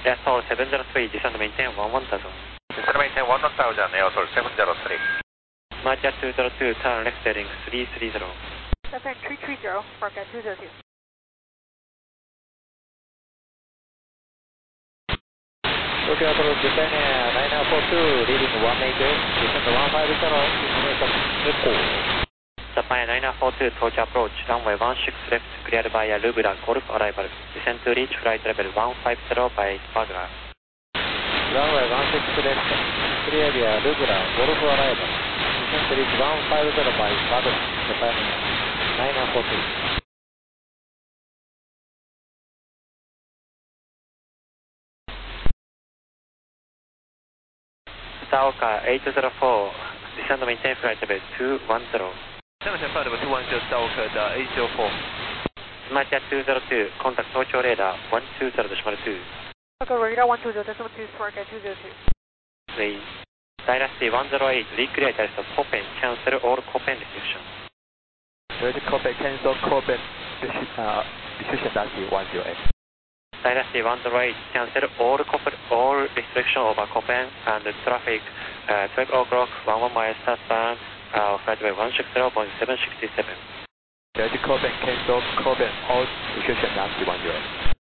Yes, all 703, descend maintain 11,000. Descend maintain 1,000, Airport 703. Smartjet 202, turn left heading 330. Descend 330, forecast 202. Tokyo approach Japan Air 9942, leading 180, descend 150, information echo. Japan 9942, Tokyo approach, runway 16 left, cleared by Lubra, Golf arrival. Descend to reach flight level 150 by Bagra. Runway 16 left, cleared by Lubra, Golf arrival. Descend to reach 150 by Bagra, Japan 9942. Staoka 804, descend maintain flight level 210. Maintain flight level 210, Staoka 804. Smartjet 202, contact Tokyo radar 120.2. Tokyo radar 120.2, forecast 202. Please. Dynasty 108, recreate test of Copen, cancel all Copen restrictions. Copen, cancel Copen restriction Dynasty 108. Dynasty 108, cancel all restriction over Copen and traffic 12 o'clock, 11 miles southbound, flight level 160.767. Copen, cancel Copen, all restriction Dynasty 108.